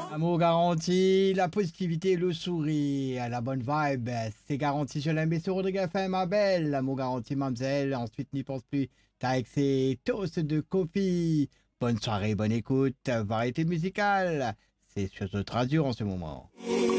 L'amour garanti, la positivité, le sourire, la bonne vibe, c'est garanti. Je l'aime sur Rodrigue FM, ma belle. L'amour garanti, mademoiselle. Ensuite, n'y pense plus. T'as avec ses toasts de coffee. Bonne soirée, bonne écoute. Variété musicale. C'est sur notre radio en ce moment.